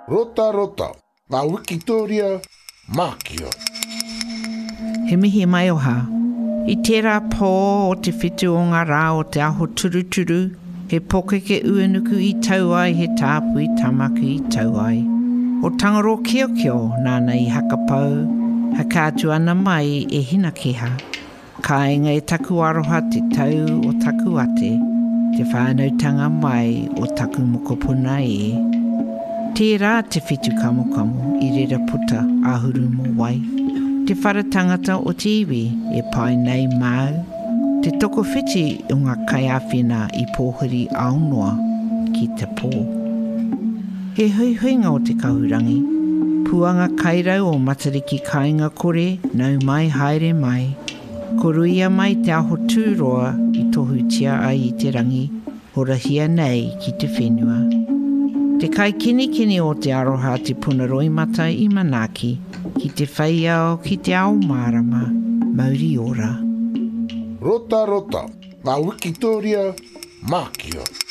Rota rota, ngā Wikitoria, Mākia. He mihi mai oha. I tērā pō o te whitu o ngā rā o te aho turuturu, he pokeke uanuku I tau ai, he tāpu I tamaku I tau ai. O tangaro kio nāna I hakapau, ha kātu ana mai e hina keha. Ka inga e taku aroha te tau o taku ate, te whānautanga mai o taku mokopuna e. Tērā te whitu kamukamu I rera puta ahuru mo wai. Te wharatangata o te iwi e pai nei mau. Te toko whiti o ngā kaiawhina I pōhuri aunua ki te pō. He huihuinga o te kahurangi. Puanga kairau o matariki kāinga kore nau mai haere mai. Koruia mai te aho tūroa I tohu tia ai I te rangi. Horahia nei ki te whenua. Te kai kini o te aroha te punaroi mata I manaki, ki te whaiao ki te ao marama, mauri ora. Rota rota, ngā Wikitoria, Mākia.